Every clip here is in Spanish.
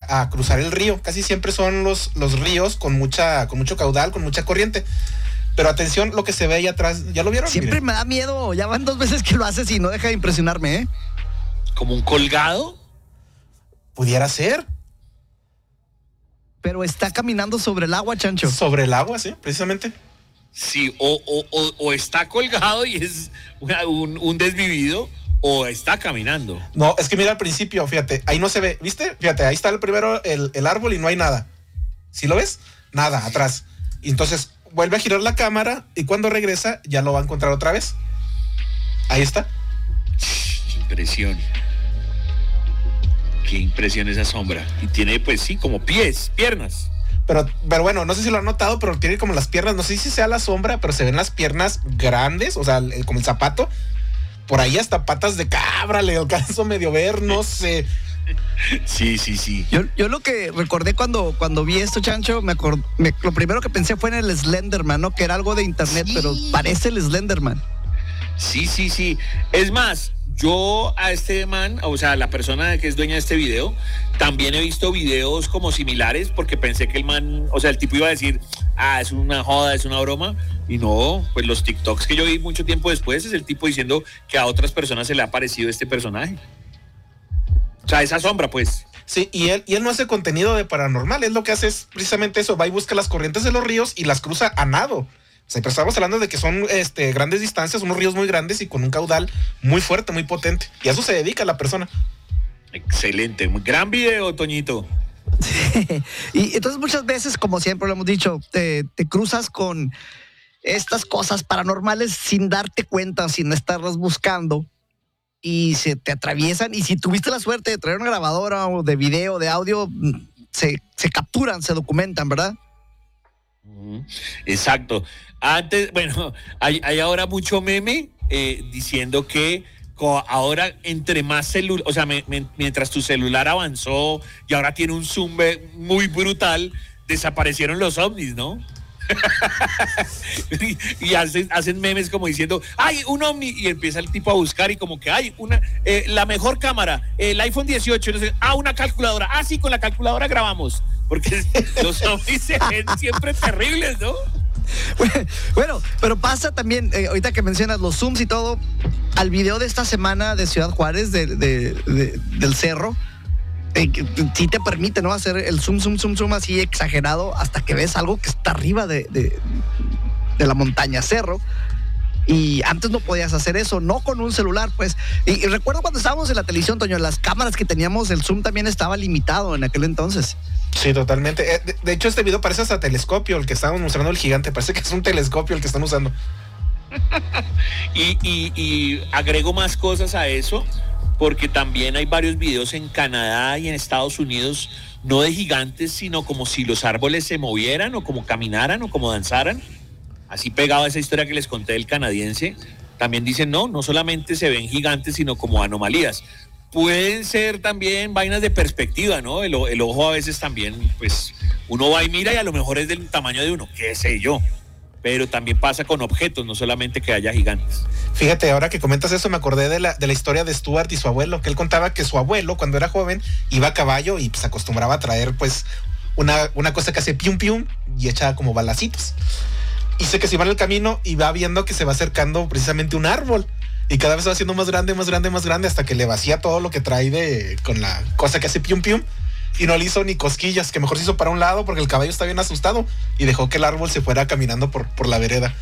a cruzar el río. Casi siempre son los ríos con mucho caudal, con mucha corriente. Pero atención, lo que se ve ahí atrás, ¿ya lo vieron? Siempre Miren. me da miedo, ya van 2 veces que lo haces y no deja de impresionarme, ¿eh? ¿Como un colgado? Pudiera ser. Pero está caminando sobre el agua, Chancho. Sobre el agua, sí, precisamente. Sí, o está colgado y es un desvivido, o está caminando. No, es que mira al principio, fíjate, ahí no se ve, ¿viste? Fíjate, ahí está el primero, el árbol y no hay nada. ¿Sí lo ves? Nada, atrás. Y entonces vuelve a girar la cámara y cuando regresa ya lo va a encontrar otra vez. Ahí está. Impresión. Qué impresión esa sombra. Y tiene, pues sí, como piernas. Pero bueno, no sé si lo han notado, pero tiene como las piernas, no sé si sea la sombra, pero se ven las piernas grandes, o sea, como el zapato. Por ahí hasta patas de cabra le alcanzo medio ver, no sé. Sí. Yo lo que recordé cuando vi esto, Chancho, lo primero que pensé fue en el Slenderman, ¿no? Que era algo de internet, Sí. pero parece el Slenderman. Sí. Es más, yo a este man, o sea, la persona que es dueña de este video, también he visto videos como similares porque pensé que el man, o sea, el tipo iba a decir, es una joda, es una broma. Y no, pues los TikToks que yo vi mucho tiempo después es el tipo diciendo que a otras personas se le ha parecido este personaje. O sea, esa sombra, pues. Sí, y él no hace contenido de paranormal, él lo que hace es precisamente eso, va y busca las corrientes de los ríos y las cruza a nado. O sea, pero estamos hablando de que son grandes distancias, unos ríos muy grandes y con un caudal muy fuerte, muy potente. Y a eso se dedica la persona. Excelente, muy gran video, Toñito. Y entonces muchas veces, como siempre lo hemos dicho, te cruzas con estas cosas paranormales sin darte cuenta, sin estarlas buscando, y se te atraviesan. Y si tuviste la suerte de traer una grabadora o de video, de audio, se capturan, se documentan, ¿verdad? Exacto. Antes, bueno, hay ahora mucho meme diciendo que ahora entre más celular, o sea, mientras tu celular avanzó y ahora tiene un zoom muy brutal, desaparecieron los ovnis, ¿no? y hacen memes como diciendo, ¡ay, un ovni! Y empieza el tipo a buscar y como que hay la mejor cámara, el iPhone 18, no sé, una calculadora, sí, con la calculadora grabamos, porque los ovnis se ven siempre terribles, ¿no? Bueno, pero pasa también, ahorita que mencionas los zooms y todo, al video de esta semana de Ciudad Juárez, del cerro, sí te permite, ¿no? Hacer el zoom así exagerado hasta que ves algo que está arriba de la montaña cerro. Y antes no podías hacer eso, no con un celular, pues. Y recuerdo cuando estábamos en la televisión, Toño, las cámaras que teníamos, el zoom también estaba limitado en aquel entonces. Sí, totalmente. De hecho, este video parece hasta telescopio, el que estábamos mostrando el gigante. Parece que es un telescopio el que están usando. Y agrego más cosas a eso, porque también hay varios videos en Canadá y en Estados Unidos, no de gigantes, sino como si los árboles se movieran o como caminaran o como danzaran. Así pegado a esa historia que les conté del canadiense, también dicen, no solamente se ven gigantes, sino como anomalías. Pueden ser también vainas de perspectiva, ¿no? El ojo a veces también, pues, uno va y mira y a lo mejor es del tamaño de uno, qué sé yo. Pero también pasa con objetos, no solamente que haya gigantes. Fíjate, ahora que comentas eso, me acordé de la historia de Stuart y su abuelo, que él contaba que su abuelo, cuando era joven, iba a caballo y pues acostumbraba a traer, pues, una cosa que hace pium pium y echa como balacitos. Y sé que se va en el camino y va viendo que se va acercando precisamente un árbol. Y cada vez va haciendo más grande, hasta que le vacía todo lo que trae con la cosa que hace pium pium. Y no le hizo ni cosquillas, que mejor se hizo para un lado porque el caballo está bien asustado. Y dejó que el árbol se fuera caminando por la vereda.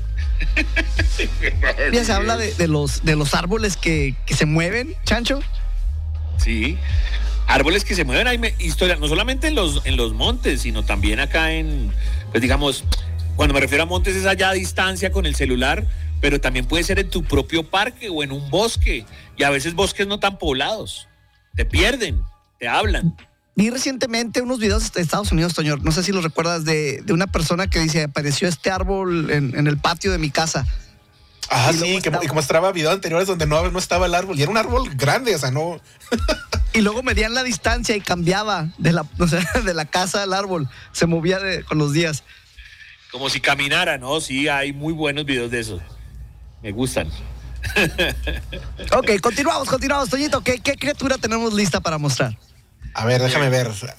Ya se habla de los árboles que se mueven, Chancho. Sí, árboles que se mueven. Hay historias, no solamente en los montes, sino también acá pues digamos, cuando me refiero a montes es allá a distancia con el celular, pero también puede ser en tu propio parque o en un bosque, y a veces bosques no tan poblados. Te pierden, te hablan. Vi recientemente unos videos de Estados Unidos, Toño, no sé si los recuerdas, de una persona que dice, apareció este árbol en el patio de mi casa. Sí, y como mostraba videos anteriores donde no estaba el árbol, y era un árbol grande, o sea, no... Y luego medían la distancia y cambiaba de la casa al árbol, se movía con los días. Como si caminara, ¿no? Sí, hay muy buenos videos de eso. Me gustan. Ok, continuamos, Toñito. ¿Qué criatura tenemos lista para mostrar? A ver, déjame ver.